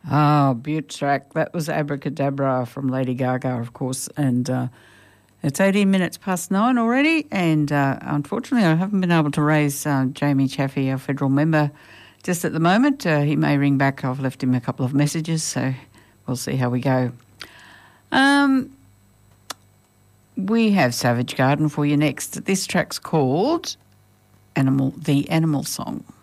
Ah, Butte track. That was Abracadabra from Lady Gaga, of course. And it's 18 minutes past 9 already. And unfortunately, I haven't been able to raise Jamie Chaffee, our federal member, just at the moment. He may ring back. I've left him a couple of messages, so we'll see how we go. We have Savage Garden for you next. This track's called The Animal Song.